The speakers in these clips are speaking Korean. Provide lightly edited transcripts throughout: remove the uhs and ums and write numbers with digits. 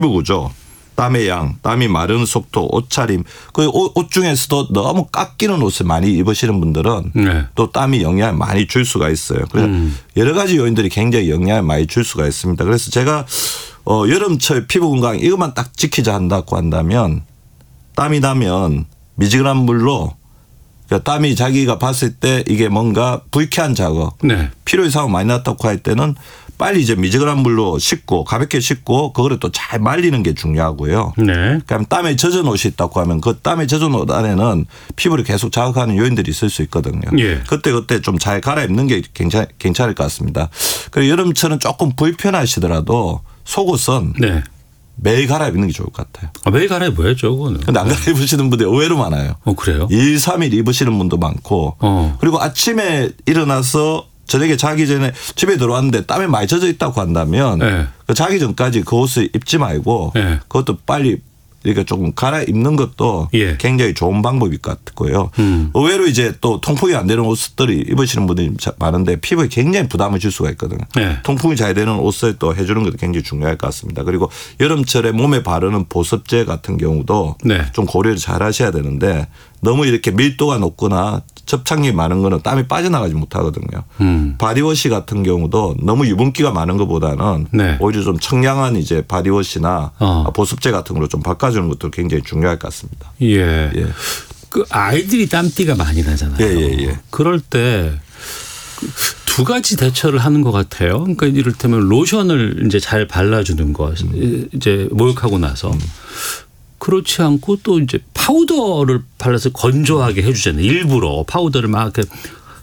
피부 구조, 땀의 양, 땀이 마르는 속도, 옷차림. 그 옷 중에서도 너무 깎이는 옷을 많이 입으시는 분들은 네. 또 땀이 영향을 많이 줄 수가 있어요. 그래서 여러 가지 요인들이 굉장히 영향을 많이 줄 수가 있습니다. 그래서 제가 여름철 피부 건강 이것만 딱 지키자 한다고 한다면 땀이 나면 미지근한 물로 그러니까 땀이 자기가 봤을 때 이게 뭔가 불쾌한 자극 네. 피로 이상이 많이 났다고 할 때는 빨리 이제 미지근한 물로 씻고 가볍게 씻고 그거를 또 잘 말리는 게 중요하고요. 네. 그럼 땀에 젖은 옷이 있다고 하면 그 땀에 젖은 옷 안에는 피부를 계속 자극하는 요인들이 있을 수 있거든요. 예. 그때 좀 잘 갈아입는 게 괜찮을 것 같습니다. 그리고 여름철은 조금 불편하시더라도 속옷은 네. 매일 갈아입는 게 좋을 것 같아요. 매일 갈아입어야죠, 그거는. 근데 안 갈아입으시는 분들이 의외로 많아요. 그래요? 2일, 3일 입으시는 분도 많고 그리고 아침에 일어나서 저녁에 자기 전에 집에 들어왔는데 땀에 많이 젖어 있다고 한다면 네. 그 자기 전까지 그 옷을 입지 말고 네. 그것도 빨리 이렇게 조금 갈아입는 것도 예. 굉장히 좋은 방법일 것 같고요. 의외로 이제 또 통풍이 안 되는 옷들이 입으시는 분들이 많은데 피부에 굉장히 부담을 줄 수가 있거든요. 네. 통풍이 잘 되는 옷을 또 해주는 것도 굉장히 중요할 것 같습니다. 그리고 여름철에 몸에 바르는 보습제 같은 경우도 네. 좀 고려를 잘 하셔야 되는데 너무 이렇게 밀도가 높거나 접착력이 많은 거는 땀이 빠져나가지 못하거든요. 바디워시 같은 경우도 너무 유분기가 많은 것보다는 네. 오히려 좀 청량한 이제 바디워시나 보습제 같은 걸로 좀 바꿔주는 것도 굉장히 중요할 것 같습니다. 예. 예. 그 아이들이 땀띠가 많이 나잖아요. 예. 그럴 때 두 가지 대처를 하는 것 같아요. 그러니까 이를테면 로션을 이제 잘 발라주는 것, 이제 목욕하고 나서. 그렇지 않고 또 이제 파우더를 발라서 건조하게 해주잖아요. 일부러 파우더를 막 이렇게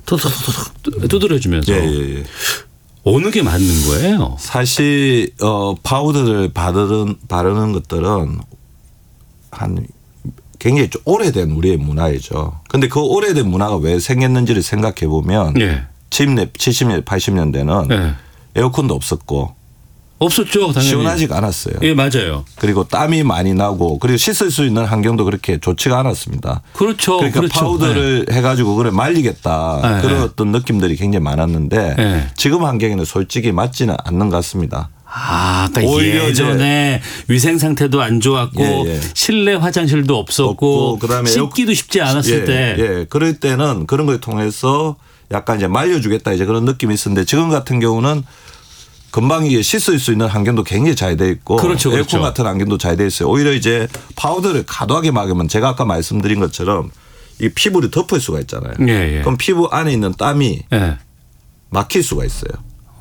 톡톡톡 두드려주면서. 예. 어느 게 맞는 거예요? 사실 파우더를 바르는 것들은 한 굉장히 좀 오래된 우리의 문화이죠. 그런데 그 오래된 문화가 왜 생겼는지를 생각해 보면 예. 70년, 80년대는 예. 에어컨도 없었고 없었죠, 당연히. 시원하지가 않았어요. 예, 맞아요. 그리고 땀이 많이 나고 그리고 씻을 수 있는 환경도 그렇게 좋지가 않았습니다. 그렇죠. 그러니까 그렇죠. 파우더를 해가지고 그래 말리겠다 그런 어떤 느낌들이 굉장히 많았는데 지금 환경에는 솔직히 맞지는 않는 것 같습니다. 그러니까 예전에 위생 상태도 안 좋았고 실내 화장실도 없었고 그다음에 씻기도 쉽지 않았을 때. 그럴 때는 그런 걸 통해서 약간 이제 말려주겠다 이제 그런 느낌이 있었는데 지금 같은 경우는 금방 이게 씻을 수 있는 환경도 굉장히 잘 돼 있고 그렇죠. 에어컨 같은 환경도 잘 돼 있어요. 오히려 이제 파우더를 과도하게 막으면 제가 아까 말씀드린 것처럼 이 피부를 덮을 수가 있잖아요. 그럼 피부 안에 있는 땀이 막힐 수가 있어요.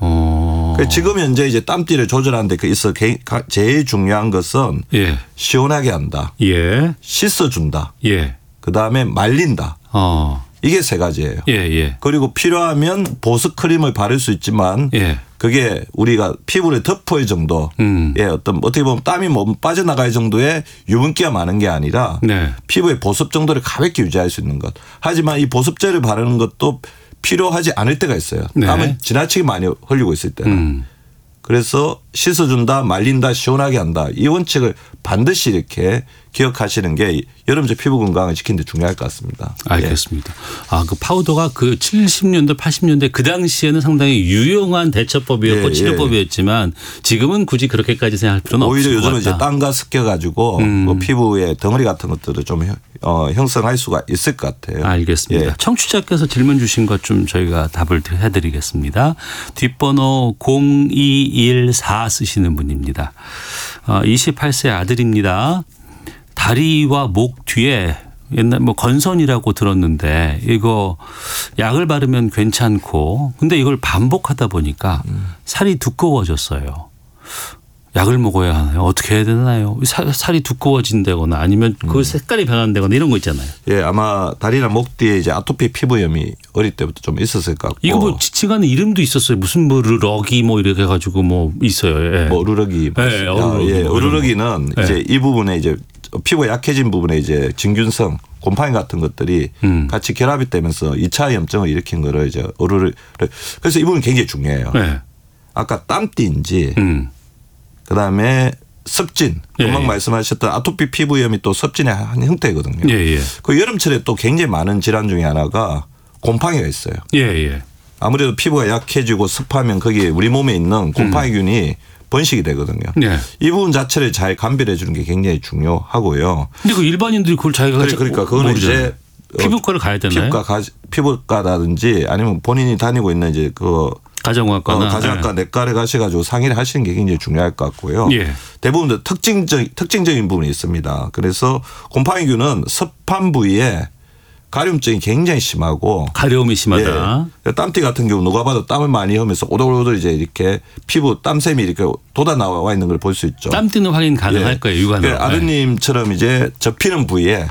지금 현재 이제 땀띠를 조절하는 데 있어 제일 중요한 것은 시원하게 한다. 씻어준다. 그다음에 말린다. 이게 세 가지예요. 그리고 필요하면 보습 크림을 바를 수 있지만 그게 우리가 피부를 덮을 정도 어떤 어떻게 보면 땀이 빠져나갈 정도의 유분기가 많은 게 아니라 피부의 보습 정도를 가볍게 유지할 수 있는 것. 하지만 이 보습제를 바르는 것도 필요하지 않을 때가 있어요. 땀을 지나치게 많이 흘리고 있을 때는. 그래서 씻어준다, 말린다, 시원하게 한다. 이 원칙을 반드시 이렇게 기억하시는 게 여름철 피부 건강을 지키는 데 중요할 것 같습니다. 알겠습니다. 그 파우더가 그 70년대, 80년대 그 당시에는 상당히 유용한 대처법이었고 치료법이었지만 지금은 굳이 그렇게까지 생각할 필요는 없을 것 같다. 오히려 요즘은 이제 땀과 섞여가지고 그 피부에 덩어리 같은 것들을 좀 형성할 수가 있을 것 같아요. 알겠습니다. 청취자께서 질문 주신 것 좀 저희가 답을 해드리겠습니다. 뒷번호 0214 쓰시는 분입니다. 28세 아들입니다. 다리와 목 뒤에 옛날 건선이라고 들었는데 이거 약을 바르면 괜찮고 근데 이걸 반복하다 보니까 살이 두꺼워졌어요. 약을 먹어야 하나요? 어떻게 해야 되나요? 살이 두꺼워진다거나 아니면 그 색깔이 변한다거나 이런 거 있잖아요. 아마 다리나 목 뒤에 이제 아토피 피부염이 어릴 때부터 좀 있었을 것 같고. 이거 지칭하는 이름도 있었어요. 무슨 르러기 이렇게 해가지고 있어요. 르러기. 르러기는 이제 이 부분에 이제 피부가 약해진 부분에 이제 진균성 곰팡이 같은 것들이 같이 결합이 되면서 2차 염증을 일으킨 거를 이제 그래서 이 부분이 굉장히 중요해요. 아까 땀띠인지 그다음에 습진 금방 말씀하셨던 아토피 피부염이 또 습진의 한 형태거든요. 그 여름철에 또 굉장히 많은 질환 중에 하나가 곰팡이가 있어요. 아무래도 피부가 약해지고 습하면 거기에 우리 몸에 있는 곰팡이균이 번식이 되거든요. 네. 이 부분 자체를 잘 감별해 주는 게 굉장히 중요하고요. 근데 그 일반인들이 그걸 자기가 그러니까 그거는 이제 피부과를 가야 되나요? 피부과라든지 아니면 본인이 다니고 있는 이제 그 가정의학과나 가정의학과 내과를 가셔가지고 상의를 하시는 게 굉장히 중요할 것 같고요. 예. 대부분 특징적인 부분이 있습니다. 그래서 곰팡이균은 습한 부위에 가려움증이 굉장히 심하고 가려움이 심하다. 예. 땀띠 같은 경우 누가 봐도 땀을 많이 흘면서 오돌오돌 이제 이렇게 피부 땀샘이 이렇게 돋아 나와 있는 걸 볼 수 있죠. 땀띠는 확인 가능할 거예요. 육안으로. 그러니까 아드님처럼 이제 접히는 부위에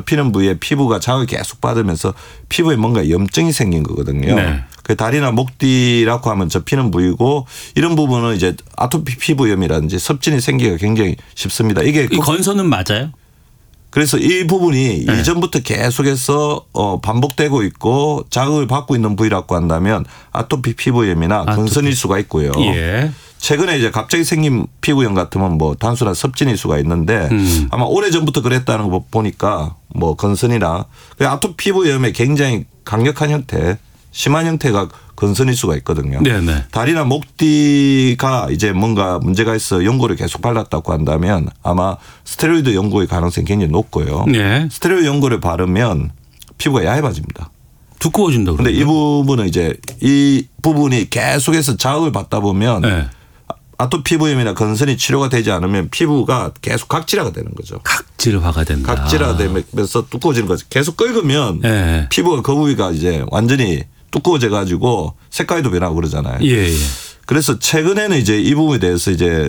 피부가 자극을 계속 받으면서 피부에 뭔가 염증이 생긴 거거든요. 네. 그 다리나 목 뒤라고 하면 접히는 부위고 이런 부분은 이제 아토피 피부염이라든지 섭진이 생기기가 굉장히 쉽습니다. 이게 이 건선은 맞아요? 그래서 이 부분이 네. 이전부터 계속해서 반복되고 있고 자극을 받고 있는 부위라고 한다면 아토피 피부염이나 건선일 수가 있고요. 예. 최근에 이제 갑자기 생긴 피부염 같으면 뭐 단순한 섭진일 수가 있는데 아마 오래전부터 그랬다는 거 보니까 뭐 건선이나 아토피 피부염의 굉장히 강력한 형태, 심한 형태가 건선일 수가 있거든요. 네네. 다리나 목 뒤가 이제 뭔가 문제가 있어 연고를 계속 발랐다고 한다면 아마 스테로이드 연고의 가능성이 굉장히 높고요. 네. 스테로이드 연고를 바르면 피부가 얇아집니다. 두꺼워진다고. 그런데 이 부분은 이제 이 부분이 계속해서 자극을 받다 보면 네. 아토피 피부염이나 건선이 치료가 되지 않으면 피부가 계속 각질화가 되는 거죠. 각질화가 된다. 각질화가 되면서 두꺼워지는 거죠. 계속 끓으면 네. 피부가 그 부위가 이제 완전히 두꺼워져 가지고 색깔도 변하고 그러잖아요. 예, 예. 그래서 최근에는 이제 이 부분에 대해서 이제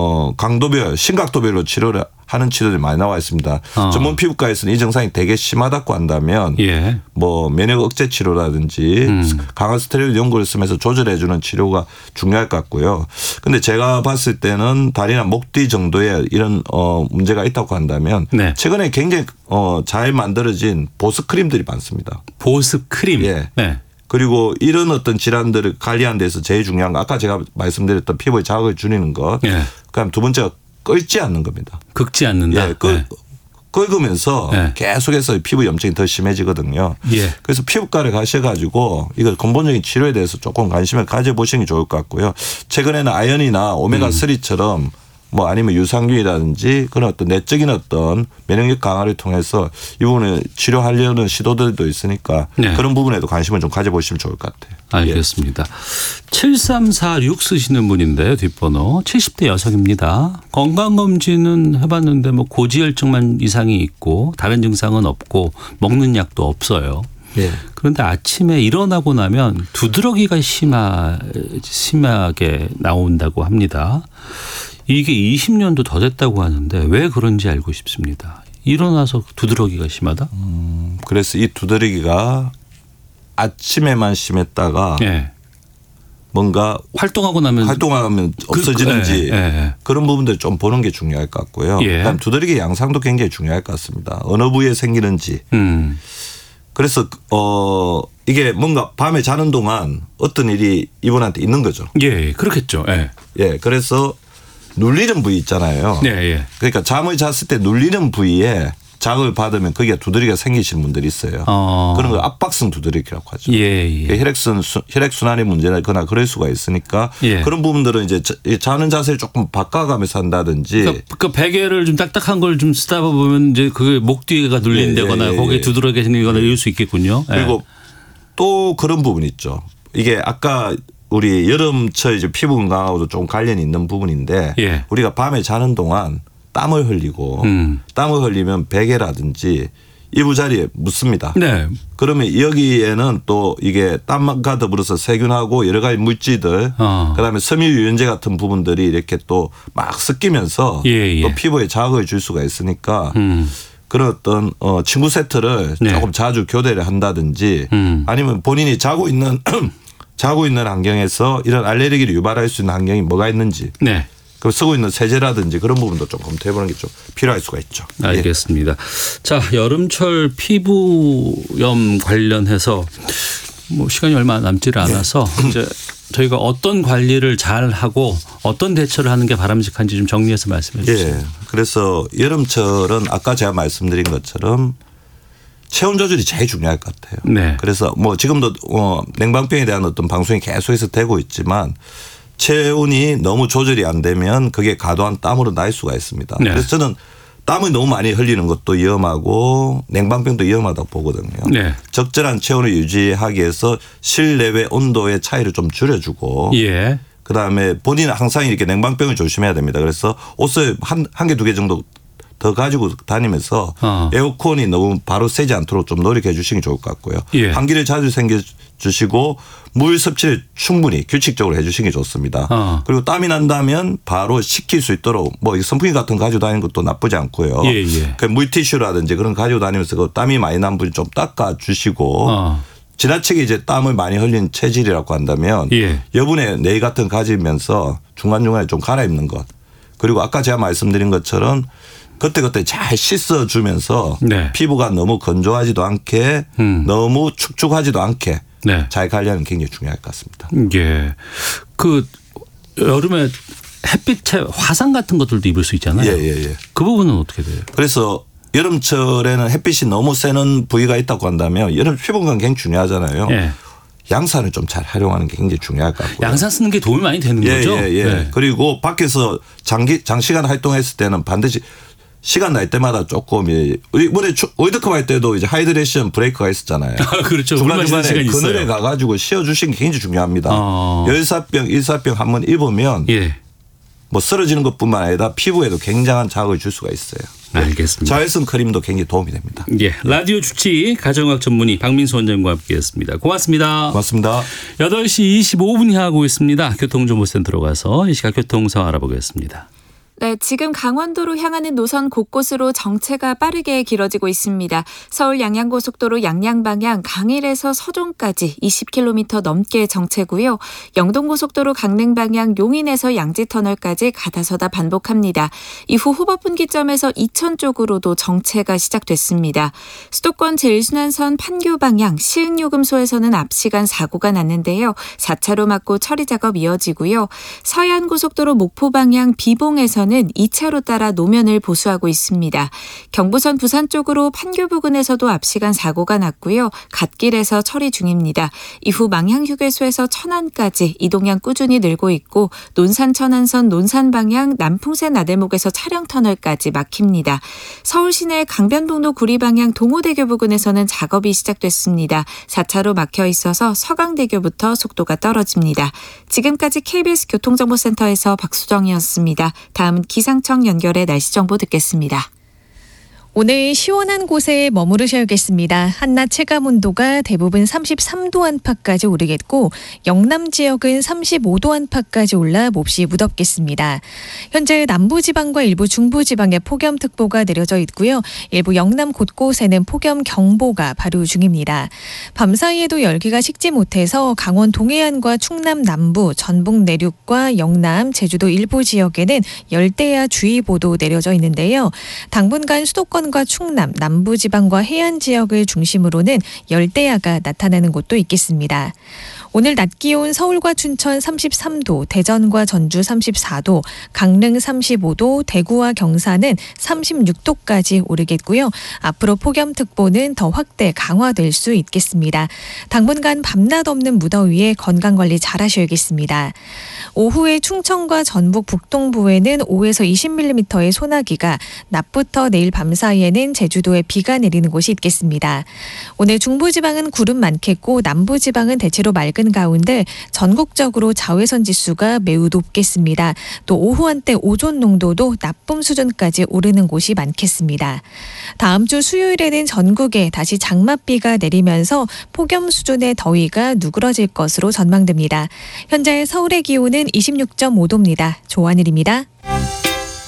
강도별, 심각도별로 치료를 하는 치료들이 많이 나와 있습니다. 전문 피부과에서는 이 증상이 되게 심하다고 한다면 예. 뭐 면역 억제 치료라든지 강한 스테로이드 연고를 쓰면서 조절해 주는 치료가 중요할 것 같고요. 근데 제가 봤을 때는 다리나 목 뒤 정도에 이런 문제가 있다고 한다면 네. 최근에 굉장히 잘 만들어진 보습 크림들이 많습니다. 보습 크림. 예. 네. 그리고 이런 어떤 질환들을 관리하는 데서 제일 중요한 거 아까 제가 말씀드렸던 피부에 자극을 줄이는 것. 예. 그다음 두 번째가 끓지 않는 겁니다. 긁지 않는다. 예. 끓으면서 예. 계속해서 피부 염증이 더 심해지거든요. 예. 그래서 피부과를 가셔가지고 이거 근본적인 치료에 대해서 조금 관심을 가져보시는 게 좋을 것 같고요. 최근에는 아연이나 오메가3처럼 뭐 아니면 유산균이라든지 그런 어떤 내적인 어떤 면역력 강화를 통해서 이 부분을 치료하려는 시도들도 있으니까 네. 그런 부분에도 관심을 좀 가져보시면 좋을 것 같아요. 알겠습니다. 예. 7346 쓰시는 분인데요. 뒷번호 70대 여성입니다. 건강검진은 해봤는데 뭐 고지혈증만 이상이 있고 다른 증상은 없고 먹는 약도 없어요. 예. 그런데 아침에 일어나고 나면 두드러기가 심하게 나온다고 합니다. 이게 20년도 더 됐다고 하는데 왜 그런지 알고 싶습니다. 일어나서 두드러기가 심하다? 그래서 이 두드러기가 아침에만 심했다가 네. 뭔가 활동하면 없어지는지 그런 부분들 좀 보는 게 중요할 것 같고요. 예. 그다음 두드러기 양상도 굉장히 중요할 것 같습니다. 어느 부위에 생기는지. 그래서 이게 뭔가 밤에 자는 동안 어떤 일이 이분한테 있는 거죠. 예, 그렇겠죠. 예. 예, 그래서 눌리는 부위 있잖아요. 네, 예. 그러니까 잠을 잤을 때 눌리는 부위에 자극을 받으면 거기에 두드러기가 생기시는 분들이 있어요. 그런 걸 압박성 두드러기라고 하죠. 예, 예. 혈액순환의 문제나 그럴 수가 있으니까 예. 그런 부분들은 이제 자는 자세를 조금 바꿔가면서 한다든지. 그러니까 베개를 좀 딱딱한 걸 좀 쓰다 보면 이제 그게 목 뒤가 눌린다거나 예, 거기에 두드러기가 생기거나 이럴 수 있겠군요. 그리고 또 그런 부분이 있죠. 이게 아까 우리 여름철 이제 피부 건강하고도 좀 관련이 있는 부분인데 예. 우리가 밤에 자는 동안 땀을 흘리고 땀을 흘리면 베개라든지 이부 자리에 묻습니다. 네. 그러면 여기에는 또 이게 땀과 더불어서 세균하고 여러 가지 물질들 그다음에 섬유유연제 같은 부분들이 이렇게 또 막 섞이면서 예, 예. 또 피부에 자극을 줄 수가 있으니까 그런 어떤 침구 세트를 네. 조금 자주 교대를 한다든지 아니면 본인이 자고 있는 환경에서 이런 알레르기를 유발할 수 있는 환경이 뭐가 있는지 네. 그럼 쓰고 있는 세제라든지 그런 부분도 좀 검토해보는 게 좀 필요할 수가 있죠. 알겠습니다. 예. 자, 여름철 피부염 관련해서 뭐 시간이 얼마 남지를 않아서 이제 저희가 어떤 관리를 잘 하고 어떤 대처를 하는 게 바람직한지 좀 정리해서 말씀해 주세요. 예. 그래서 여름철은 아까 제가 말씀드린 것처럼 체온 조절이 제일 중요할 것 같아요. 네. 그래서 뭐 지금도 냉방병에 대한 어떤 방송이 계속해서 되고 있지만 체온이 너무 조절이 안 되면 그게 과도한 땀으로 날 수가 있습니다. 네. 그래서 저는 땀을 너무 많이 흘리는 것도 위험하고 냉방병도 위험하다고 보거든요. 네. 적절한 체온을 유지하기 위해서 실내외 온도의 차이를 좀 줄여주고 예. 그다음에 본인은 항상 이렇게 냉방병을 조심해야 됩니다. 그래서 옷을 한 개, 두 개 정도 더 가지고 다니면서 에어컨이 너무 바로 세지 않도록 좀 노력해 주시는 게 좋을 것 같고요. 예. 환기를 자주 챙겨 주시고 물 섭취를 충분히 규칙적으로 해 주시는 게 좋습니다. 그리고 땀이 난다면 바로 식힐 수 있도록 뭐 선풍기 같은 거 가지고 다니는 것도 나쁘지 않고요. 예, 예. 그 물티슈라든지 그런 거 가지고 다니면서 그 땀이 많이 난 부분 좀 닦아 주시고 지나치게 이제 땀을 많이 흘린 체질이라고 한다면 예. 여분의 네일 같은 거 가지면서 중간중간에 좀 갈아입는 것. 그리고 아까 제가 말씀드린 것처럼 그때그때 잘 씻어주면서 네. 피부가 너무 건조하지도 않게 너무 축축하지도 않게 네. 잘 관리하는 게 굉장히 중요할 것 같습니다. 예. 그 여름에 햇빛에 화상 같은 것들도 입을 수 있잖아요. 예. 그 부분은 어떻게 돼요? 그래서 여름철에는 햇빛이 너무 세는 부위가 있다고 한다면 여름 피부 건강 굉장히 중요하잖아요. 예. 양산을 좀 잘 활용하는 게 굉장히 중요할 것 같고요. 양산 쓰는 게 도움이 많이 되는 거죠? 예. 네. 그리고 밖에서 장시간 활동했을 때는 반드시 시간 날 때마다 조금 이번에 월드컵 할 때도 이제 하이드레이션 브레이크가 있었잖아요. 그렇죠. 중간중간에 그늘에 가가지고 쉬어주시는 게 굉장히 중요합니다. 열사병, 일사병 한번 입으면 예. 뭐 쓰러지는 것뿐만 아니라 피부에도 굉장한 자극을 줄 수가 있어요. 알겠습니다. 자외선 크림도 굉장히 도움이 됩니다. 예, 라디오 주치 가정의학 전문의 박민수 원장과 함께했습니다. 고맙습니다. 고맙습니다. 8시 25분이 하고 있습니다. 교통정보센터로 가서 이 시각 교통 상황 알아보겠습니다. 네, 지금 강원도로 향하는 노선 곳곳으로 정체가 빠르게 길어지고 있습니다. 서울 양양고속도로 양양 방향 강일에서 서종까지 20km 넘게 정체고요. 영동고속도로 강릉 방향 용인에서 양지터널까지 가다서다 반복합니다. 이후 호법분기점에서 이천 쪽으로도 정체가 시작됐습니다. 수도권 제1순환선 판교 방향 시흥요금소에서는 앞시간 사고가 났는데요. 4차로 막고 처리 작업 이어지고요. 서해안고속도로 목포 방향 비봉에서 는 2차로 따라 노면을 보수하고 있습니다. 경부선 부산 쪽으로 판교 부근에서도 앞시간 사고가 났고요. 갓길에서 처리 중입니다. 이후 망향휴게소에서 천안까지 이동량 꾸준히 늘고 있고 논산 천안선 논산 방향 남풍새 나들목에서 차량터널까지 막힙니다. 서울 시내 강변북로 구리 방향 동호대교 부근에서는 작업이 시작됐습니다. 4차로 막혀 있어서 서강대교부터 속도가 떨어집니다. 지금까지 KBS 교통정보센터에서 박수정이었습니다. 다음은 기상청 연결해 날씨 정보 듣겠습니다. 오늘 시원한 곳에 머무르셔야겠습니다. 한낮 체감온도가 대부분 33도 안팎까지 오르겠고 영남 지역은 35도 안팎까지 올라 몹시 무덥겠습니다. 현재 남부지방과 일부 중부지방에 폭염특보가 내려져 있고요. 일부 영남 곳곳에는 폭염경보가 발효 중입니다. 밤사이에도 열기가 식지 못해서 강원 동해안과 충남 남부, 전북 내륙과 영남, 제주도 일부 지역에는 열대야주의보도 내려져 있는데요. 당분간 수도권 과 충남, 남부지방과 해안 지역을 중심으로는 열대야가 나타나는 곳도 있겠습니다. 오늘 낮 기온 서울과 춘천 33도, 대전과 전주 34도, 강릉 35도, 대구와 경산은 36도까지 오르겠고요. 앞으로 폭염특보는 더 확대 강화될 수 있겠습니다. 당분간 밤낮 없는 무더위에 건강관리 잘 하셔야겠습니다. 오후에 충청과 전북 북동부에는 5에서 20mm의 소나기가, 낮부터 내일 밤 사이에는 제주도에 비가 내리는 곳이 있겠습니다. 오늘 중부지방은 구름 많겠고 남부지방은 대체로 맑은 가운데 전국적으로 자외선 지수가 매우 높겠습니다. 또 오후 한때 오존 농도도 나쁨 수준까지 오르는 곳이 많겠습니다. 다음 주 수요일에는 전국에 다시 장맛비가 내리면서 폭염 수준의 더위가 누그러질 것으로 전망됩니다. 현재 서울의 기온은 26.5도입니다. 조한일입니다.